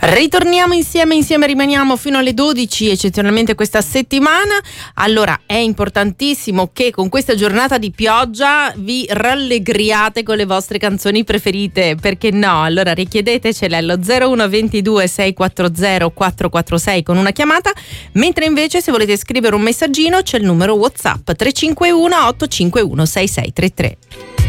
Ritorniamo insieme rimaniamo fino alle 12, eccezionalmente questa settimana. Allora, è importantissimo che con questa giornata di pioggia vi rallegriate con le vostre canzoni preferite, perché no? Allora richiedetecele allo 01 22 640 446 con una chiamata, mentre invece se volete scrivere un messaggino c'è il numero WhatsApp 351 851 6633.